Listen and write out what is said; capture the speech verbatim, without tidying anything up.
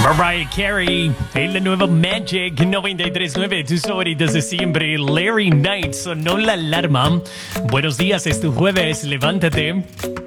Mariah Carey, en la nueva Magic noventa y tres punto nueve, tus favoritas de siempre. Larry Knight, sonó la alarma. Buenos días, es tu jueves, levántate.